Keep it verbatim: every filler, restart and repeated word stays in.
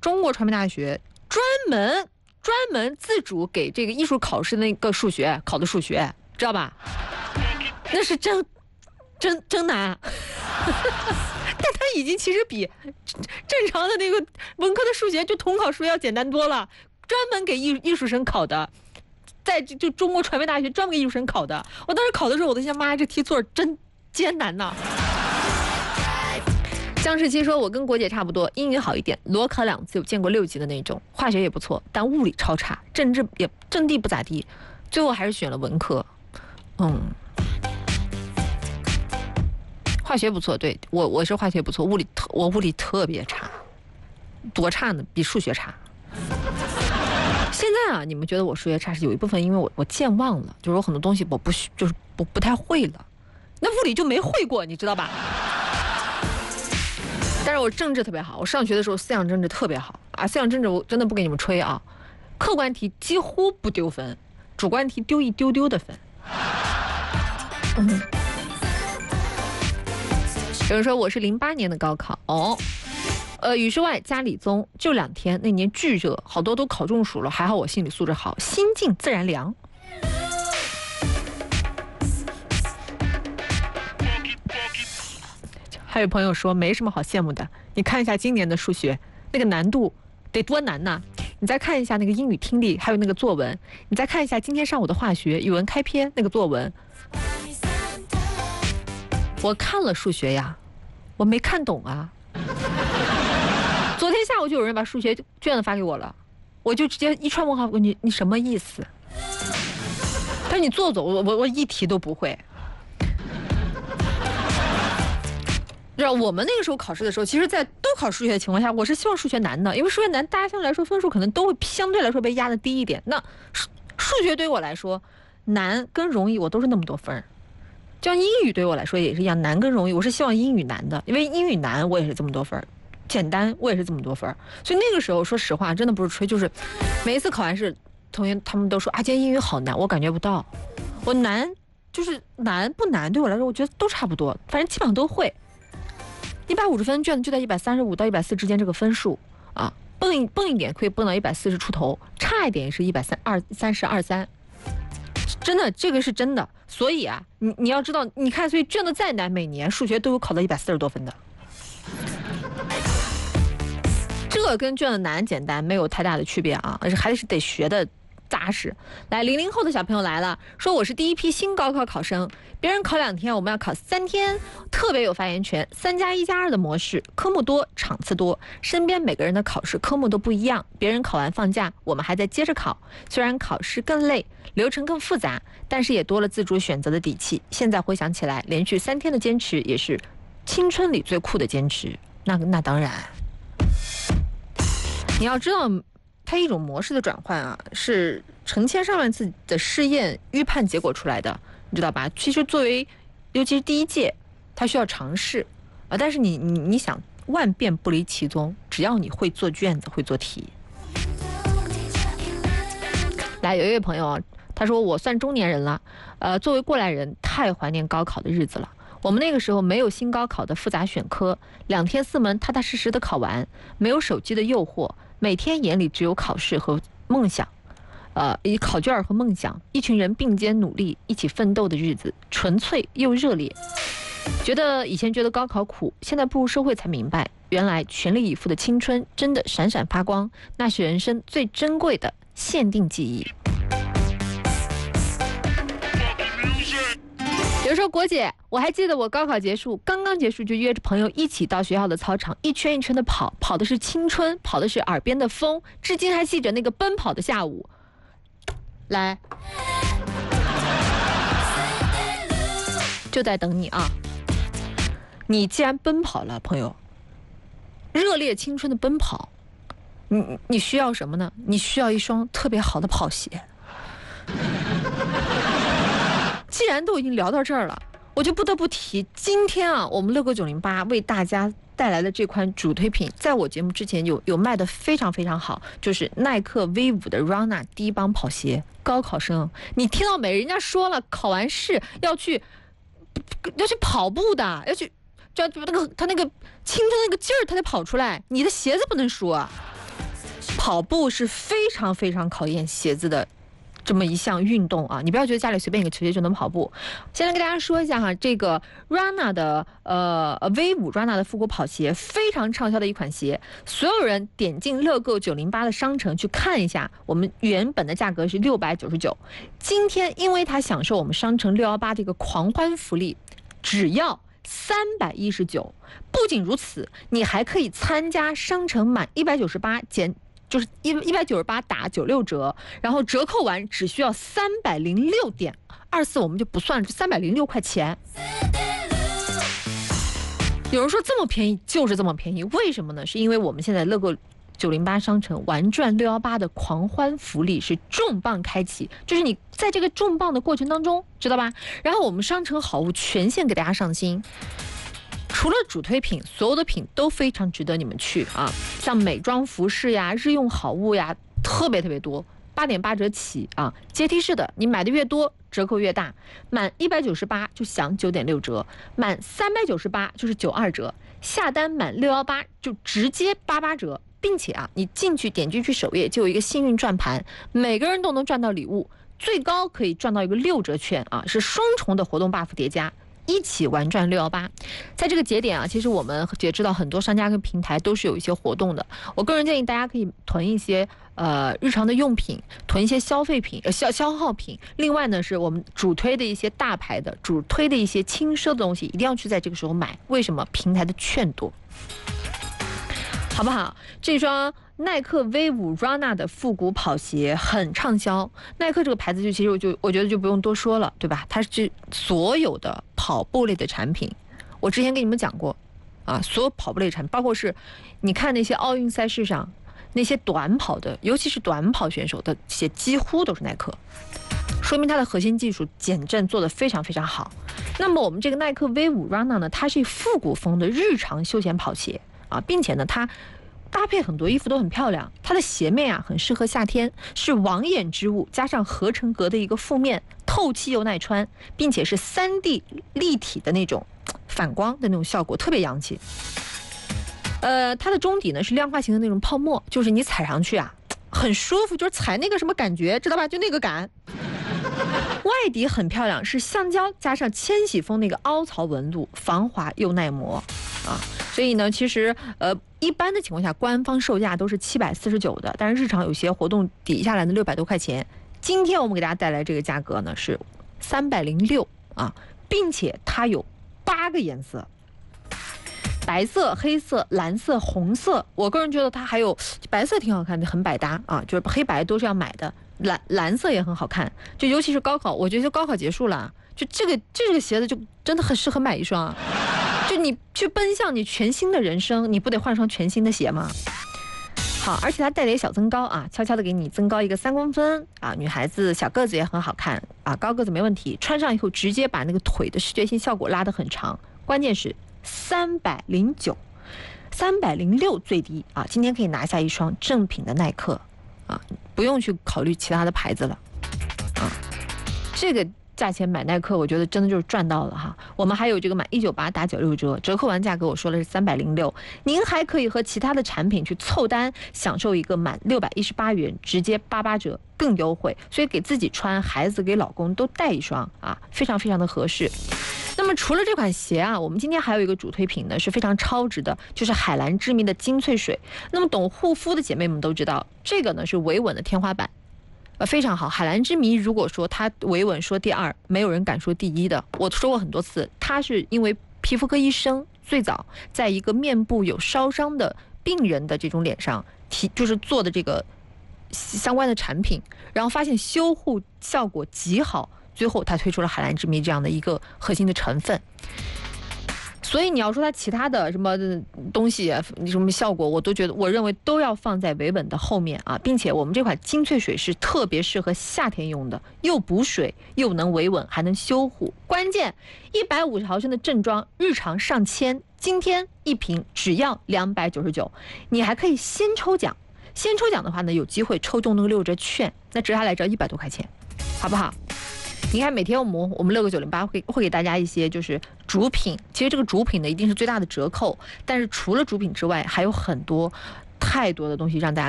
中国传媒大学专门专门自主给这个艺术考试那个数学考的数学，知道吧？那是真真真难。但它已经其实比正常的那个文科的数学就统考数学要简单多了，专门给艺艺术生考的，在就中国传媒大学专门给艺术生考的。我当时考的时候，我都想，妈呀，这题做真艰难呐！江世七说，我跟国姐差不多，英语好一点，裸考两次，有见过六级的那种，化学也不错，但物理超差，政治也政地不咋地，最后还是选了文科。嗯。化学不错，对我我是化学不错，物理特我物理特别差，多差呢？比数学差。现在啊，你们觉得我数学差是有一部分因为我我健忘了，就是有很多东西我不就是不不太会了，那物理就没会过，你知道吧？但是我政治特别好，我上学的时候思想政治特别好啊，思想政治我真的不给你们吹啊，客观题几乎不丢分，主观题丢一丢丢的分。嗯。有人说我是零八年的高考哦，呃，语数外加理综就两天，那年巨热，好多都考中暑了，还好我心理素质好，心静自然凉。还有朋友说没什么好羡慕的，你看一下今年的数学，那个难度得多难呐！你再看一下那个英语听力，还有那个作文，你再看一下今天上午的化学语文开篇那个作文。我看了数学呀，我没看懂啊。昨天下午就有人把数学卷子发给我了，我就直接一串问号，你你什么意思？但是你做走，我我我一题都不会。让我们那个时候考试的时候，其实在都考数学的情况下，我是希望数学难的，因为数学难，大家相对来说分数可能都会相对来说被压得低一点。那数数学对我来说，难跟容易我都是那么多分。就像英语对我来说也是一样，难跟容易，我是希望英语难的，因为英语难我也是这么多分，简单我也是这么多分，所以那个时候说实话真的不是吹，就是每一次考完试，同学他们都说啊，今天英语好难，我感觉不到，我难就是难不难对我来说，我觉得都差不多，反正基本上都会。一百五十分卷子就在一百三十五到一百四之间这个分数啊，蹦一蹦一点可以蹦到一百四十出头，差一点也是一百三二三十二三。真的，这个是真的，所以啊，你你要知道，你看，所以卷子再难，每年数学都有考到一百四十多分的，这跟卷子难简单没有太大的区别啊，而是还是得学的扎实。来，零零后的小朋友来了，说我是第一批新高考考生，别人考两天，我们要考三天，特别有发言权。三加一加二的模式，科目多，场次多，身边每个人的考试科目都不一样，别人考完放假，我们还在接着考。虽然考试更累，流程更复杂，但是也多了自主选择的底气。现在回想起来，连续三天的坚持，也是青春里最酷的坚持。那那当然，你要知道。它一种模式的转换啊，是成千上万次的试验预判结果出来的，你知道吧？其实作为，尤其是第一届，它需要尝试啊。但是你你你想万变不离其宗，只要你会做卷子，会做题。来，有一位朋友啊，他说我算中年人了，呃，作为过来人，太怀念高考的日子了。我们那个时候没有新高考的复杂选科，两天四门踏踏实实的考完，没有手机的诱惑。每天眼里只有考试和梦想，呃，以考卷和梦想，一群人并肩努力，一起奋斗的日子，纯粹又热烈。觉得以前觉得高考苦，现在步入社会才明白，原来全力以赴的青春真的闪闪发光，那是人生最珍贵的限定记忆。比如说国姐，我还记得我高考结束刚刚结束就约着朋友一起到学校的操场一圈一圈的跑，跑的是青春，跑的是耳边的风，至今还记着那个奔跑的下午。来，就在等你啊！你既然奔跑了，朋友，热烈青春的奔跑，你你需要什么呢？你需要一双特别好的跑鞋。既然都已经聊到这儿了，我就不得不提今天啊，我们乐购九零八为大家带来的这款主推品，在我节目之前有有卖的非常非常好，就是耐克 V 五的 Runner 低帮跑鞋。高考生，你听到没？人家说了，考完试要去要去跑步的，要去就那个他那个青春那个劲儿，他得跑出来，你的鞋子不能输啊。 跑步是非常非常考验鞋子的这么一项运动啊！你不要觉得家里随便一个球鞋就能跑步。先来跟大家说一下哈，这个 Rana 的呃 V 五 Rana 的复古跑鞋非常畅销的一款鞋，所有人点进乐购九零八的商城去看一下，我们原本的价格是六百九十九，今天因为它享受我们商城六一八这个狂欢福利，只要三百一十九。不仅如此，你还可以参加商城满一百九十八减。就是一一百九十八打九六折，然后折扣完只需要三百零六点二四，我们就不算，三百零六块钱。有人说这么便宜，就是这么便宜，为什么呢？是因为我们现在乐购九零八商城玩转六一八的狂欢福利是重磅开启，就是你在这个重磅的过程当中，知道吧？然后我们商城好物全线给大家上新。除了主推品，所有的品都非常值得你们去啊！像美妆服饰呀、日用好物呀，特别特别多，八点八折起啊！阶梯式的，你买的越多，折扣越大。满一百九十八就享九点六折，满三百九十八就是九二折，下单满六一八就直接八八折，并且啊，你进去点进去首页就有一个幸运转盘，每个人都能赚到礼物，最高可以赚到一个六折券啊，是双重的活动 buff 叠加。一起玩转六一八，在这个节点啊，其实我们也知道很多商家跟平台都是有一些活动的。我个人建议大家可以囤一些呃日常的用品，囤一些消费品、呃消消耗品。另外呢，是我们主推的一些大牌的、主推的一些轻奢的东西，一定要去在这个时候买。为什么？平台的券多，好不好？这双耐克 V 五 Rana 的复古跑鞋很畅销，耐克这个牌子就其实我就我觉得就不用多说了，对吧？它是所有的跑步类的产品，我之前跟你们讲过，啊，所有跑步类产品，包括是，你看那些奥运赛事上那些短跑的，尤其是短跑选手的鞋，几乎都是耐克，说明它的核心技术减震做得非常非常好。那么我们这个耐克 V 五 Rana 呢，它是复古风的日常休闲跑鞋啊，并且呢它搭配很多衣服都很漂亮，它的鞋面啊很适合夏天，是网眼织物加上合成革的一个覆面，透气又耐穿，并且是 三 D 立体的那种反光的那种效果，特别洋气。呃，它的中底呢是量化型的那种泡沫，就是你踩上去啊很舒服，就是踩那个什么感觉，知道吧？就那个感。外底很漂亮，是橡胶加上千禧风那个凹槽纹路，防滑又耐磨啊。所以呢，其实呃，一般的情况下，官方售价都是七百四十九的，但是日常有些活动抵下来的六百多块钱。今天我们给大家带来这个价格呢是三百零六啊，并且它有八个颜色。白色、黑色、蓝色、红色，我个人觉得它还有白色挺好看的，很百搭啊，就是黑白都是要买的。蓝蓝色也很好看，就尤其是高考，我觉得高考结束了，就这个这个鞋子就真的很适合买一双啊。就你去奔向你全新的人生，你不得换双全新的鞋吗？好，而且它带点小增高啊，悄悄的给你增高一个三公分啊，女孩子小个子也很好看啊，高个子没问题，穿上以后直接把那个腿的视觉性效果拉得很长，关键是三百零九，三百零六最低啊，今天可以拿下一双正品的耐克啊，不用去考虑其他的牌子了啊，这个价钱买耐克，我觉得真的就是赚到了哈。我们还有这个满一九八打九六折，折扣完价格我说的是三百零六，您还可以和其他的产品去凑单，享受一个满六百一十八元直接八八折，更优惠。所以给自己穿，孩子给老公都带一双啊，非常非常的合适。那么除了这款鞋啊，我们今天还有一个主推品呢，是非常超值的，就是海蓝之谜的精粹水。那么懂护肤的姐妹们都知道，这个呢是维稳的天花板。呃，非常好。海蓝之谜，如果说它维稳说第二，没有人敢说第一的。我说过很多次，它是因为皮肤科医生最早在一个面部有烧伤的病人的这种脸上提，就是做的这个相关的产品，然后发现修护效果极好，最后他推出了海蓝之谜这样的一个核心的成分。所以你要说它其他的什么东西什么效果，我都觉得我认为都要放在维稳的后面啊，并且我们这款精粹水是特别适合夏天用的，又补水又能维稳还能修护，关键一百五十毫升的正装日常上千，今天一瓶只要两百九十九，你还可以先抽奖，先抽奖的话呢有机会抽中那个六折券，那折下来只要一百多块钱，好不好？你看每天我们我们乐个九零八会会给大家一些就是主品，其实这个主品呢一定是最大的折扣，但是除了主品之外还有很多太多的东西让大家